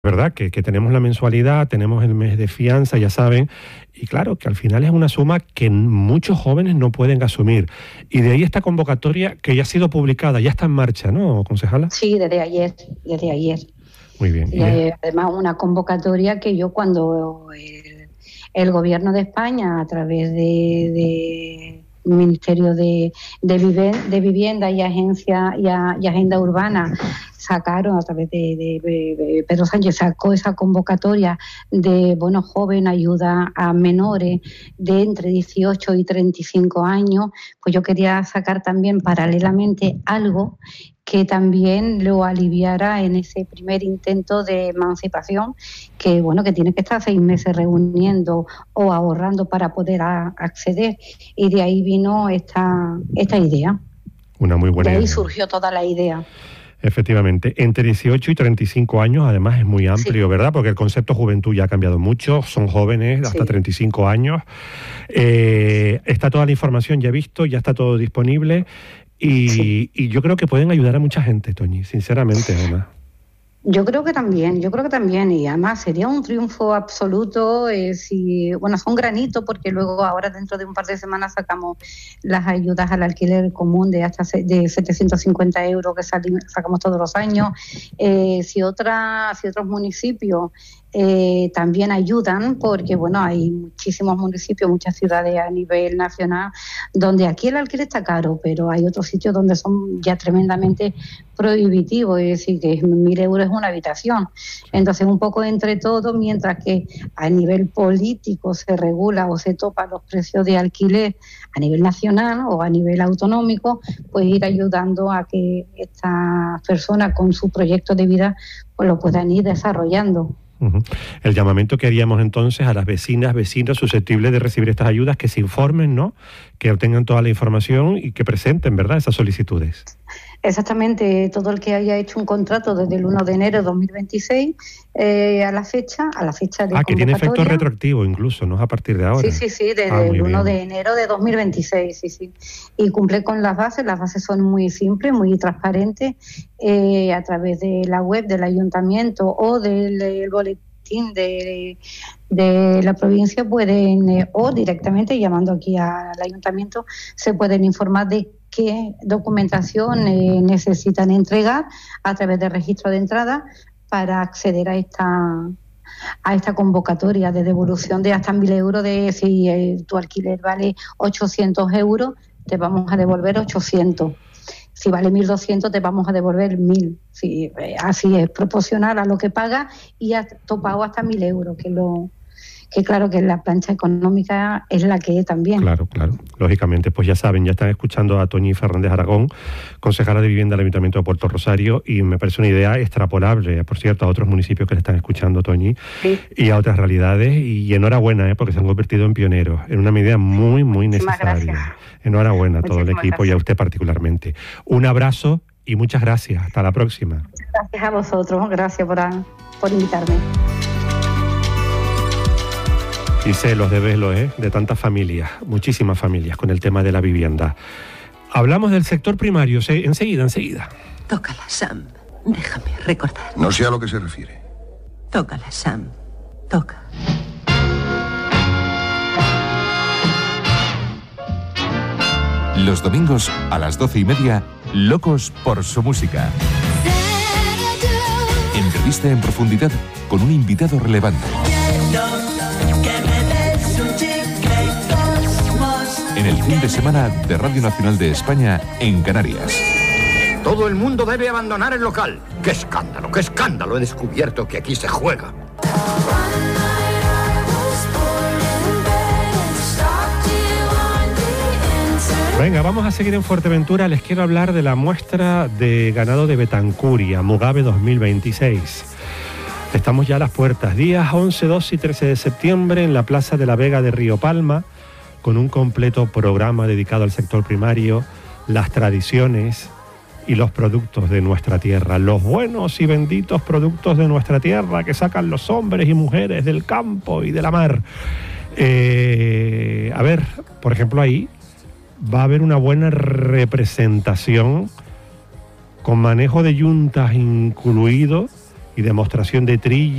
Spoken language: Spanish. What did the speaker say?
¿verdad? Que tenemos la mensualidad, tenemos el mes de fianza, ya saben, y claro, que al final es una suma que muchos jóvenes no pueden asumir. Y de ahí esta convocatoria que ya ha sido publicada, ya está en marcha, ¿no, concejala? Sí, desde ayer. Muy bien. Y además una convocatoria que yo cuando el Gobierno de España, a través de Ministerio de Vivienda y Agencia y Agenda Urbana, sacaron a través de Pedro Sánchez, sacó esa convocatoria de bono joven, ayuda a menores de entre 18 y 35 años, pues yo quería sacar también paralelamente algo que también lo aliviara en ese primer intento de emancipación, que bueno, que tiene que estar 6 meses reuniendo o ahorrando para poder acceder, y de ahí vino esta idea. Una muy buena idea. De ahí surgió toda la idea. Efectivamente, entre 18 y 35 años, además es muy amplio, sí, ¿verdad? Porque el concepto juventud ya ha cambiado mucho, son jóvenes hasta 35 años. Está toda la información ya visto, ya está todo disponible y yo creo que pueden ayudar a mucha gente, Toñi, sinceramente, además. Yo creo que también, y además sería un triunfo absoluto si, bueno, es un granito, porque luego ahora dentro de un par de semanas sacamos las ayudas al alquiler común de hasta de 750 euros que sacamos todos los años. Si otros municipios también ayudan, porque bueno, hay muchísimos municipios, muchas ciudades a nivel nacional donde aquí el alquiler está caro, pero hay otros sitios donde son ya tremendamente prohibitivos, es decir, que 1.000 euros es una habitación. Entonces, un poco entre todos, mientras que a nivel político se regula o se topa los precios de alquiler a nivel nacional o a nivel autonómico, pues ir ayudando a que estas personas con su proyecto de vida pues lo puedan ir desarrollando. El llamamiento que haríamos entonces a las vecinas, vecinos susceptibles de recibir estas ayudas, que se informen, ¿no? Que obtengan toda la información y que presenten, ¿verdad?, esas solicitudes. Exactamente, todo el que haya hecho un contrato desde el 1 de enero de 2026 a la fecha de convocatoria. Que tiene efecto retroactivo incluso, ¿no?, a partir de ahora. Sí, desde el 1 de enero de 2026, sí. Y cumple con las bases son muy simples, muy transparentes, a través de la web del ayuntamiento o del boletín de la provincia pueden, o directamente llamando aquí al ayuntamiento, se pueden informar de qué documentación necesitan entregar a través del registro de entrada para acceder a esta convocatoria de devolución de hasta 1.000 euros. De si tu alquiler vale 800 euros, te vamos a devolver 800. Si vale 1.200, te vamos a devolver 1.000. Sí, así es, proporcional a lo que paga, y has topado hasta 1.000 euros, que claro que la plancha económica es la que es también. Claro, lógicamente. Pues ya saben, ya están escuchando a Toñi Fernández Aragón, concejala de Vivienda del Ayuntamiento de Puerto Rosario, y me parece una idea extrapolable, por cierto, a otros municipios que le están escuchando, Toñi, sí, y a otras realidades, y enhorabuena, porque se han convertido en pioneros, en una medida muy, muy necesaria. Enhorabuena a todo el equipo y a usted particularmente. Un abrazo y muchas gracias. Hasta la próxima. Muchas gracias a vosotros. Gracias por invitarme. Y sé los desvelos de tantas familias, muchísimas familias, con el tema de la vivienda. Hablamos del sector primario, enseguida. Tócala, Sam. Déjame recordar. No sé a lo que se refiere. Tócala, Sam. Toca. Los domingos a las 12:30, Locos por su música. Entrevista en profundidad con un invitado relevante. En el fin de semana de Radio Nacional de España en Canarias. Todo el mundo debe abandonar el local. ¡Qué escándalo! He descubierto que aquí se juega. Venga, vamos a seguir en Fuerteventura. Les quiero hablar de la muestra de ganado de Betancuria, Mugabe 2026. Estamos ya a las puertas. Días 11, 12 y 13 de septiembre en la Plaza de la Vega de Río Palma, con un completo programa dedicado al sector primario, las tradiciones y los productos de nuestra tierra, los buenos y benditos productos de nuestra tierra que sacan los hombres y mujeres del campo y de la mar. A ver, por ejemplo, ahí va a haber una buena representación con manejo de yuntas incluido y y demostración de trilla